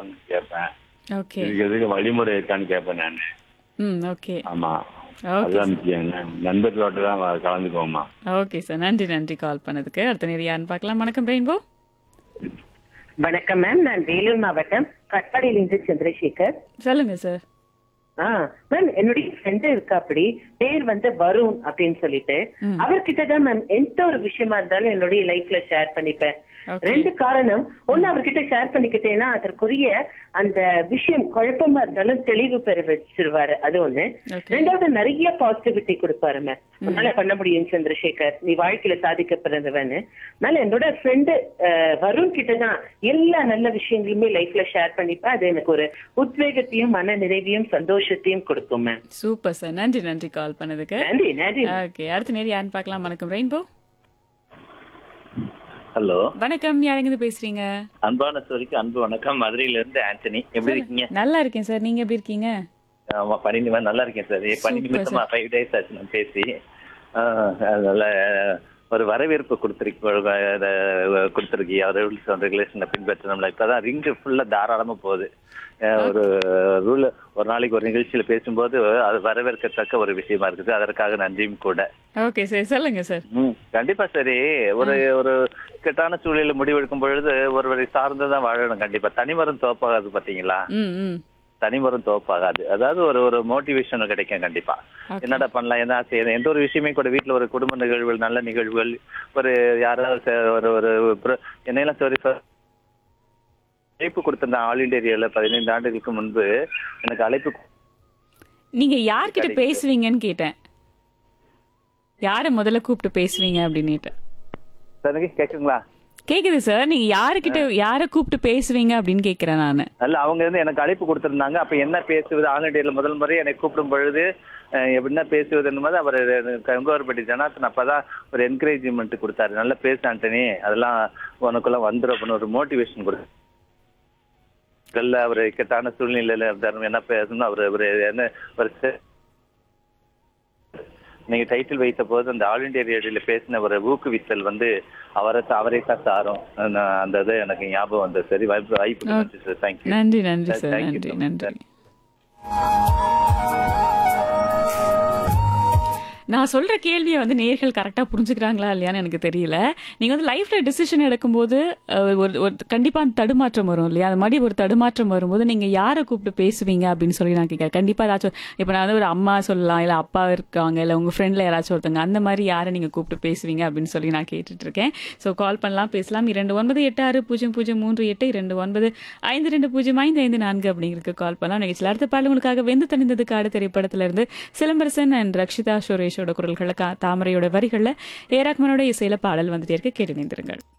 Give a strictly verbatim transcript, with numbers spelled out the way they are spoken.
பண்ணணும்னு கேட்பேன். ஓகே. இதுக்கு எதுக்கு வழிமுறை இருக்கான்னு கேட்பேன் நான். ம். ஓகே. ஆமா, ஓகே அதுதான் சார். முக்கியம். ந- நண்பர்களோட தான் வ- கலந்துக்குவோமா. Okay sir. நன்றி நன்றி கால் பண்ணதுக்கு. அடுத்த நேரம் யாருன்னு பார்க்கலாம். வணக்கம் ரெயின்போ. வணக்கம் மேம். நான் வேலூர் மாவட்டம் கட்பாடியிலிருந்து சந்திரசேகர். சொல்லுங்க சார். ஆ மேம், என்னுடைய ஃப்ரெண்டு இருக்கா, அப்படி பேர் வந்து வருண் அப்படின்னு சொல்லிட்டு. ம். அவர்கிட்ட தான் மேம் எந்த ஒரு விஷயமா இருந்தாலும் என்னுடைய லைஃப்ல ஷேர் பண்ணிப்பேன். ஓகே. ரெண்டு காரணம். ஒண்ணு, அவர்கிட்ட ஷேர் பண்ணிக்கிட்டேன்னா அதற்குரிய அந்த விஷயம் குழப்பமா இருந்தாலும் தெளிவு பெற வச்சிருவாரு, அது ஒண்ணு. ஓகே. ரெண்டாவது, நிறைய பாசிட்டிவிட்டி கொடுப்பாரு மேம். உன்னால பண்ண முடியும் சந்திரசேகர், நீ வாழ்க்கையில சாதிக்க பிறந்தவன்னு. அதனால என்னோட ஃப்ரெண்டு வருண் கிட்ட தான் எல்லா நல்ல விஷயங்களுமே லைஃப்ல ஷேர் பண்ணிப்பேன். அது எனக்கு ஒரு உத்வேகத்தையும் மன நிறைவையும் சந்தோஷத்தையும் கொடுக்கும் மேம். Super sir. நன்றி நன்றி கால் பண்ணதுக்கு. நன்றி நன்றி. ஓகே. அடுத்த நேரம் யாருன்னு பார்க்கலாம். வணக்கம் ரெயின்போ. ஹலோ, வணக்கம். யாருங்க பேசுறீங்க? அன்பான சோரிக்கு அன்பு வணக்கம். மதுரையில இருந்து ஆண்டனி. எப்படி இருக்கீங்க? நல்லா இருக்கேன் சார். நீங்க எப்படி இருக்கீங்க? ஆமா, பணி நிமித்தமா நல்லா இருக்கேன் சார். பணி Super, நிமித்தமா sir. ஃபைவ் டேஸ் ஆச்சு நான் பேசி. ஆஹ், அதனால ஒரு வரவேற்பு கொடுத்துருக்கு கொடுத்துருக்கீங்க. Rules and ரெகுலேஷனை பின்பற்றணும்ல. இப்பதான் ரிங்கு ஃபுல்லா தாராளமா போகுது. அஹ், ஒரு ரூல் ஒரு நாளைக்கு ஒரு நிகழ்ச்சியில பேசும்போது அது வரவேற்கத்தக்க ஒரு விஷயமா இருக்குது. அதற்காக நன்றியும் கூட. Okay sir. சொல்லுங்க சார். ம், கண்டிப்பா. சரி, ஒரு ஒரு இக்கட்டான சூழலில் முடிவெடுக்கும் பொழுது ஒருவரை சார்ந்துதான் வாழணும். கண்டிப்பா தனிமரம் தோப்பாகாது. பாத்தீங்களா? ம் ம். தனிமரம் தோப்பாகாது. அதாவது ஒரு ஒரு மோட்டிவேஷன் கிடைக்கும் கண்டிப்பா. Okay. என்னடா பண்ணலாம், என்ன செய்யணும், எந்த ஒரு விஷயமே கூட வீட்டுல ஒரு குடும்ப நிகழ்வுகள், நல்ல நிகழ்வுகள், ஒரு யாராவது ச- ஒரு ஒரு pro- என்னையெல்லாம் சாரி அழைப்பு கொடுத்திருந்தேன் ஆல் இண்டியா ரேடியோல பதினைந்து ஆண்டுகளுக்கு முன்பு. எனக்கு அழைப்பு நீங்க யார்கிட்ட பேசுவீங்கன்னு கேட்டேன். யாரை முதல்ல கூப்பிட்டு பேசுவீங்க அப்படின்னுட்டு. தனக்கு கேக்குங்களா? கேக்குது சார். நீங்க யாருக்கிட்ட யாரை கூப்பிட்டு பேசுவீங்க அப்படின்னு கேக்குறேன் நானு. அல்ல, அவங்க வந்து எனக்கு அழைப்பு கொடுத்திருந்தாங்க. அப்ப என்ன பேசுவது, ஆல் இண்டியால முதல் முறை என்னை கூப்பிடும் பொழுது அஹ், என்ன பேசுவது என்பது அவர் கங்கோர்பட்டி ஜனார்த்தன் அப்பதான் ஒரு என்கரேஜ்மெண்ட் கொடுத்தாரு. நல்லா பேசு ஆண்டனி, அதெல்லாம் உனக்குள்ள வந்துடும் அப்படின்னு ஒரு மோட்டிவேஷன் கொடுத்தாரு. அவர் இக்கட்டான சூழ்நிலையில இருந்தாரு. என்ன பேசணும், அவர் ஒரு என்ன ஒரு செ- நீங்க டைட்டில் வைத்த போது அந்த ஆல் இண்டியா ரேடியோல பேசின ஒரு ஊக்குவித்தல் வந்து அவரை அவரை தான் சாரும். நான் அந்த இது எனக்கு ஞாபகம் வந்தது. சரி, வாய்ப்பு வாய்ப்பு நன்றி சார். தேங்க்யூ. நன்றி நன்றி சார். Thank you நன்றி so much, நன்றி. sir. நான் சொல்ற கேள்வியை வந்து நேர்கள் கரெக்டா புரிஞ்சுக்கிறாங்களா இல்லையான்னு எனக்கு தெரியல. நீங்க வந்து லைஃப்ல டிசிஷன் எடுக்கும்போது அஹ், ஒரு ஒரு கண்டிப்பா அந்த தடுமாற்றம் வரும் இல்லையா? அது மாதிரி ஒரு தடுமாற்றம் வரும்போது நீங்க யாரை கூப்பிட்டு பேசுவீங்க அப்படின்னு சொல்லி நான் கேட்கறேன். கண்டிப்பா ஏதாச்சும் இப்ப நான் வந்து ஒரு அம்மா சொல்லலாம், இல்ல அப்பா இருக்காங்க, இல்ல உங்க ஃப்ரெண்ட்ல யாராச்சும் ஒருத்தங்க, அந்த மாதிரி யாரை நீங்க கூப்பிட்டு பேசுவீங்க அப்படின்னு சொல்லி நான் கேட்டுட்டு இருக்கேன். ஸோ கால் பண்ணலாம், பேசலாம். இரண்டு ஒன்பது எட்டு ஆறு பூஜ்ஜியம் பூஜ்ஜியம் மூன்று எட்டு இரண்டு ஒன்பது ஐந்து ரெண்டு பூஜ்ஜியம் ஐந்து ஐந்து நான்கு அப்படிங்கிறதுக்கு கால் பண்ணலாம். நிகழ்ச்சியில் அடுத்த பாடல் உங்களுக்காக வெந்து தணிந்தது காடு திரைப்படத்துல இருந்து சிலம்பரசன் அண்ட் ரக்ஷிதா சுரேஷோட குரல்களை தாமரையோட வரிகள்ல ஏ ரஹ்மானோட இசையில பாடல் வந்துட்டே இருக்க கேட்டு நின்றுங்கள்.